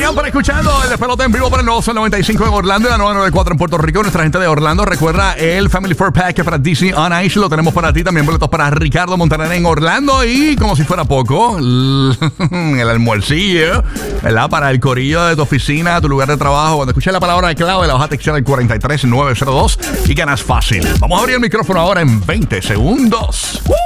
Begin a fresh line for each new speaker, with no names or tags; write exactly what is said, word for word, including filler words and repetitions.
Siempre escuchando el despelote en vivo para el nuevo Sol noventa y cinco en Orlando y la nueva noventa y cuatro en Puerto Rico. Nuestra gente de Orlando recuerda el Family Four Pack que para Disney on Ice lo tenemos para ti. También boletos para Ricardo Montaner en Orlando. Y como si fuera poco, el almuercillo, ¿verdad? Para el corillo de tu oficina, tu lugar de trabajo. Cuando escuches la palabra clave, la vas a textear al cuatro tres nueve cero dos y ganas fácil. Vamos a abrir el micrófono ahora en veinte segundos.